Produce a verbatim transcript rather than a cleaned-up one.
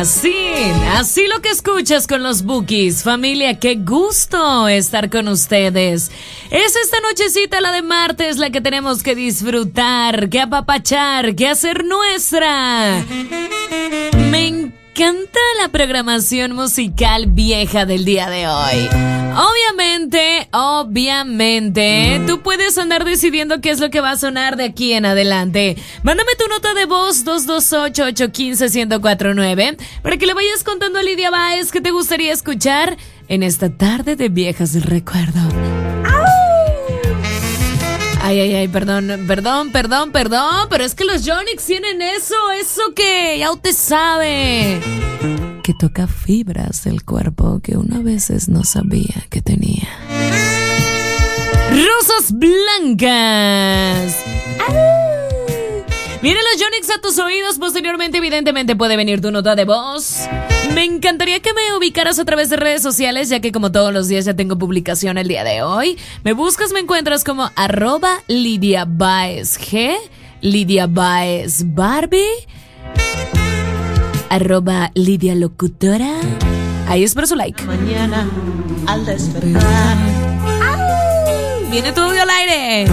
Así, así lo que escuchas con los Bukis. Familia, qué gusto estar con ustedes. Es esta nochecita, la de martes, la que tenemos que disfrutar, que apapachar, que hacer nuestra. Me encanta la programación musical vieja del día de hoy. Obviamente, obviamente, tú puedes andar decidiendo qué es lo que va a sonar de aquí en adelante. Mándame tu nota de voz dos dos ocho, ocho uno cinco, uno cero cuatro nueve para que le vayas contando a Lidia Báez qué te gustaría escuchar en esta tarde de viejas del recuerdo. Ay, ay, ay, perdón, perdón, perdón, perdón, pero es que los Yonix tienen eso, eso que ya usted sabe, que toca fibras del cuerpo que uno a veces no sabía que tenía. Rosas blancas. Vienen los Yonix a tus oídos. Posteriormente, evidentemente, puede venir tu nota de voz. Me encantaría que me ubicaras a través de redes sociales, ya que como todos los días ya tengo publicación el día de hoy. Me buscas, me encuentras como arroba Lidia Báez G, Lidia Báez Barbie, arroba Lidia Locutora. Ahí espero su like. Mañana al despertar, ¡Au! Viene tu audio al aire.